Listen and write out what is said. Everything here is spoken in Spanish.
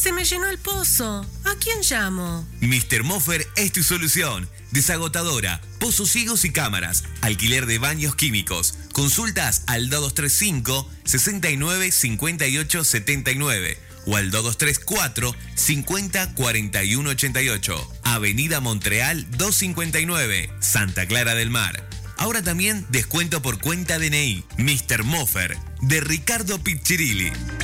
Se me llenó el pozo. ¿A quién llamo? Mr. Moffer es tu solución. Desagotadora, pozos ciegos y cámaras, alquiler de baños químicos. Consultas al 2235 69 58 79 o al 2234 50 41 88. Avenida Montreal 259, Santa Clara del Mar. Ahora también descuento por cuenta DNI. Mr. Moffer, de Ricardo Piccirilli.